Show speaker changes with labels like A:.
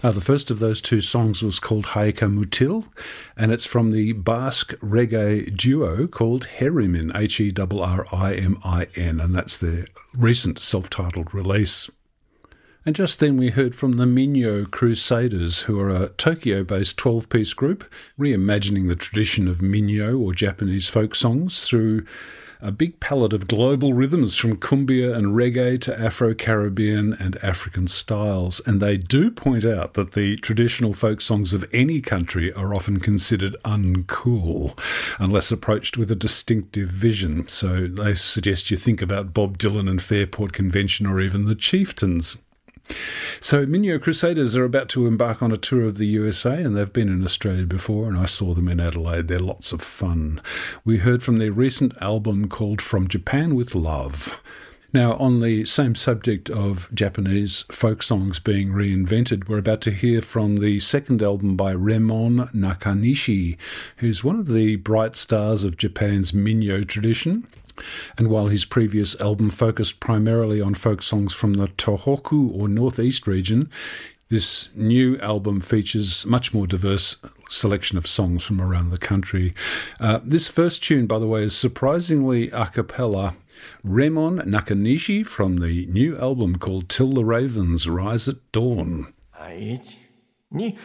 A: The first of those two songs was called Haika Mutil, and it's from the Basque reggae duo called Herrimin, Herrimin, and that's their recent self-titled release. And just then we heard from the Minyo Crusaders, who are a Tokyo-based 12-piece group, reimagining the tradition of Minyo or Japanese folk songs through a big palette of global rhythms from cumbia and reggae to Afro-Caribbean and African styles. And they do point out that the traditional folk songs of any country are often considered uncool unless approached with a distinctive vision. So they suggest you think about Bob Dylan and Fairport Convention or even the Chieftains. So Minyo Crusaders are about to embark on a tour of the USA, and they've been in Australia before, and I saw them in Adelaide. They're lots of fun. We heard from their recent album called From Japan with Love. Now, on the same subject of Japanese folk songs being reinvented, we're about to hear from the second album by Remon Nakanishi, who's one of the bright stars of Japan's Minyo tradition. And while his previous album focused primarily on folk songs from the Tohoku or Northeast region, this new album features much more diverse selection of songs from around the country. This first tune, by the way, is surprisingly a cappella. Remon Nakanishi from the new album called Till the Ravens Rise at Dawn.